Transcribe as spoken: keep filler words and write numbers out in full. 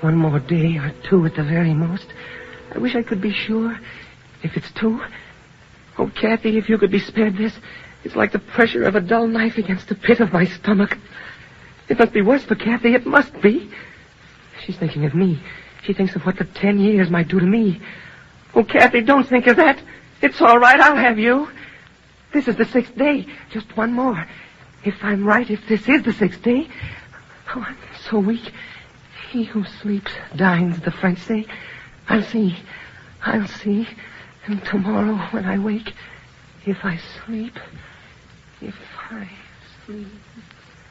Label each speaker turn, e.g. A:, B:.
A: One more day or two at the very most. I wish I could be sure. If it's two. Oh, Kathy, if you could be spared this. It's like the pressure of a dull knife against the pit of my stomach. It must be worse for Kathy. It must be. She's thinking of me. She thinks of what the ten years might do to me. Oh, Kathy, don't think of that. It's all right. I'll have you. This is the sixth day. Just one more. If I'm right, if this is the sixth day. Oh, I'm so weak. He who sleeps dines, the French say. I'll see. I'll see. And tomorrow when I wake, if I sleep, if I sleep...